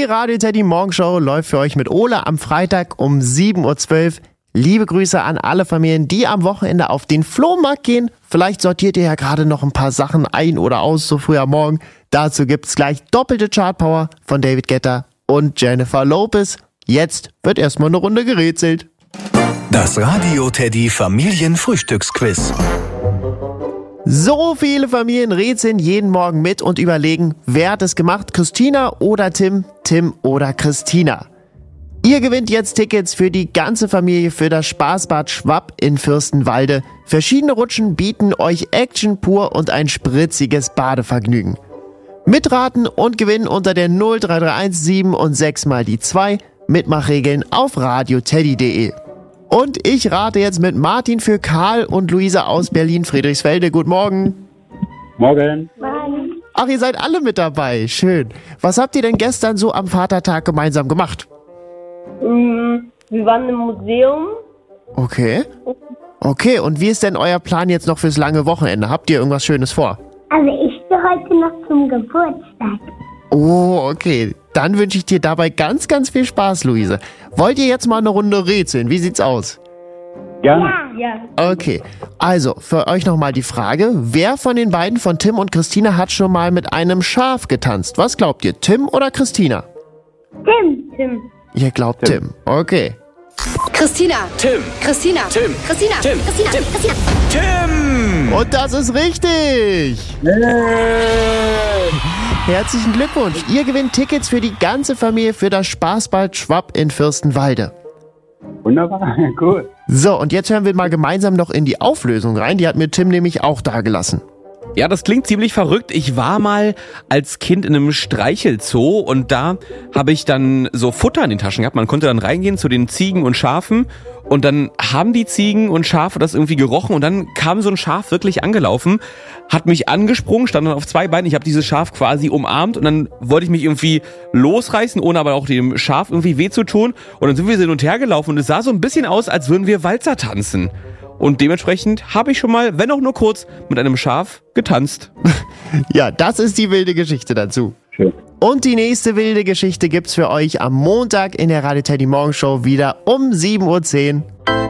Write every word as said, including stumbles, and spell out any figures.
Radio Teddy Morgenshow läuft für euch mit Ole am Freitag um sieben Uhr zwölf. Liebe Grüße an alle Familien, die am Wochenende auf den Flohmarkt gehen. Vielleicht sortiert ihr ja gerade noch ein paar Sachen ein oder aus, so früh am Morgen. Dazu gibt's gleich doppelte Chartpower von David Guetta und Jennifer Lopez. Jetzt wird erstmal eine Runde gerätselt. Das Radio Teddy Familienfrühstücksquiz. So viele Familien rätseln jeden Morgen mit und überlegen, wer hat es gemacht? Christina oder Tim? Tim oder Christina? Ihr gewinnt jetzt Tickets für die ganze Familie für das Spaßbad Schwapp in Fürstenwalde. Verschiedene Rutschen bieten euch Action pur und ein spritziges Badevergnügen. Mitraten und gewinnen unter der null drei drei eins sieben und sechs mal die zwei. Mitmachregeln auf radioteddy punkt de. Und ich rate jetzt mit Martin für Karl und Luisa aus Berlin-Friedrichsfelde. Guten Morgen. Morgen. Morgen. Ach, ihr seid alle mit dabei. Schön. Was habt ihr denn gestern so am Vatertag gemeinsam gemacht? Wir waren im Museum. Okay. Okay, und wie ist denn euer Plan jetzt noch fürs lange Wochenende? Habt ihr irgendwas Schönes vor? Also ich gehe heute noch zum Geburtstag. Oh, okay. Dann wünsche ich dir dabei ganz, ganz viel Spaß, Luise. Wollt ihr jetzt mal eine Runde rätseln? Wie sieht's aus? Gerne. Ja, ja. Okay, also für euch nochmal die Frage, wer von den beiden, von Tim und Christina, hat schon mal mit einem Schaf getanzt? Was glaubt ihr, Tim oder Christina? Tim. Tim. Ihr glaubt Tim. Tim. Okay. Christina. Tim. Christina. Tim. Christina. Tim. Christina. Tim. Christina. Tim! Und das ist richtig! Herzlichen Glückwunsch! Ihr gewinnt Tickets für die ganze Familie für das Spaßbad Schwapp in Fürstenwalde. Wunderbar, cool. So, und jetzt hören wir mal gemeinsam noch in die Auflösung rein. Die hat mir Tim nämlich auch dagelassen. Ja, das klingt ziemlich verrückt. Ich war mal als Kind in einem Streichelzoo und da habe ich dann so Futter in den Taschen gehabt. Man konnte dann reingehen zu den Ziegen und Schafen und dann haben die Ziegen und Schafe das irgendwie gerochen und dann kam so ein Schaf wirklich angelaufen, hat mich angesprungen, stand dann auf zwei Beinen. Ich habe dieses Schaf quasi umarmt und dann wollte ich mich irgendwie losreißen, ohne aber auch dem Schaf irgendwie weh zu tun. Und dann sind wir hin und her gelaufen und es sah so ein bisschen aus, als würden wir Walzer tanzen. Und dementsprechend habe ich schon mal, wenn auch nur kurz, mit einem Schaf getanzt. Ja, das ist die wilde Geschichte dazu. Schön. Und die nächste wilde Geschichte gibt's für euch am Montag in der Radio Teddy Morgenshow wieder um sieben Uhr zehn.